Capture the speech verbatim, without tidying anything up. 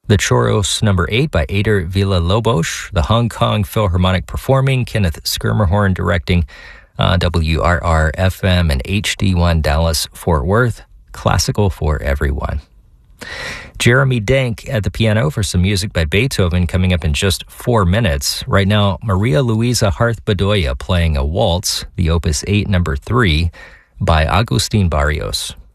The Choros number eight by Ader Villa-Lobos. The Hong Kong Philharmonic performing, Kenneth Skirmerhorn directing, uh, W R R F M and H D one Dallas Fort Worth. Classical for everyone. Jeremy Denk at the piano for some music by Beethoven coming up in just four minutes. Right now, Maria Luisa Harth-Bedoya playing a waltz, the Opus eight number three by Agustin Barrios.